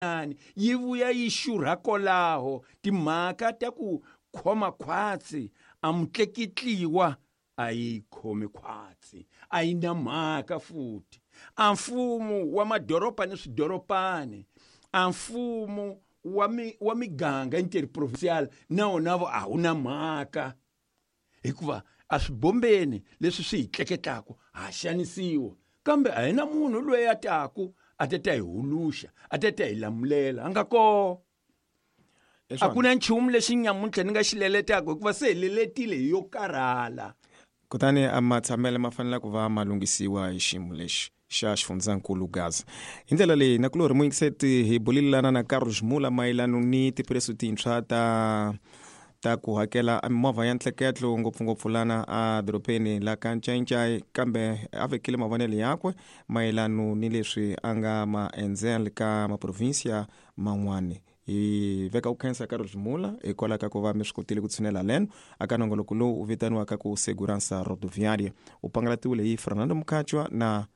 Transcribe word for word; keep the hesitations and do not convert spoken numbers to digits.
yi vuya yi xurha kolaho timhaka ta ku khoma khwatsi a mutlekitliwa a yi khomi khwatsi a yi na mhaka futhi a mfumo wa madoropa ni swidoropani a mfumo wa mi wa miganga interprovincial na wona a wu na mhaka hikuva a swibombeni leswi swi hi tleketlaku ha xanisiwa kambe a hi na munhu loyi a taku a ta ta hi huluxa a ta ta hi lamulela a nga ko a ku na nchumu lexi nyamuntlha ni nga xi leletaka hikuva se hi leletile hi yo karhala. Kutani a matshamelo ma fanele ku va ma lunghisiwa hi xiyimo lexi xa xifundzankulu Gaza. Hi ndlela leyi na kulori muingiseti hi bulilana na Carlos Mula mayelano ni tipresu tintshwa ta ta ku hakela mimovha ya ntleketlo ngopfungopfu lana a doropeni la ka Ncaincai, kambe a vekile mavonelo yakwe mayelano ni leswi a nga maendzele ka maprovinsia man'wana. Hi veka u khensa Carlos Mula hikwalaho ka ku va mi swi kotile ku tshunela leno aka nongoloko lowu u vitaniwaka ku segurança rodoviária. U pangalatiwile hi Fernando Mkachwa na